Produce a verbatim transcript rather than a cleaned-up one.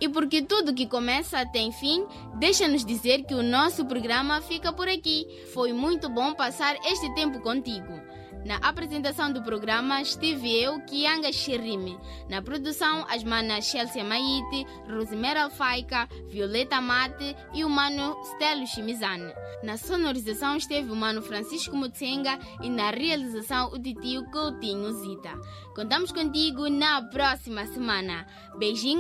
E porque tudo que começa tem fim, deixa-nos dizer que o nosso programa fica por aqui. Foi muito bom passar este tempo contigo. Na apresentação do programa estive eu, Kianga Shirime. Na produção, as manas Chelsea Maite, Rosemera Alfaica, Violeta Mate e o mano Stelo Shimizane. Na sonorização esteve o mano Francisco Mutsenga e na realização o titio Coutinho Zita. Contamos contigo na próxima semana. Beijinhos.